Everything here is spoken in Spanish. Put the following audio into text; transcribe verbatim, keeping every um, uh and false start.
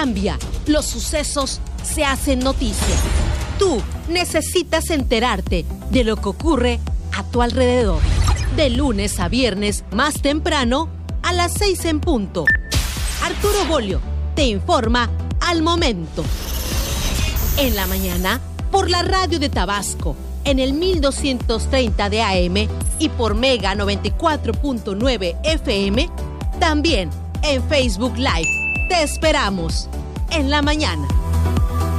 cambia, los sucesos se hacen noticia. Tú necesitas enterarte de lo que ocurre a tu alrededor. De lunes a viernes, más temprano, a las seis en punto. Arturo Bolio te informa al momento. En la mañana, por la radio de Tabasco, en el mil doscientos treinta de A M y por Mega noventa y cuatro punto nueve F M, también en Facebook Live. Te esperamos en la mañana.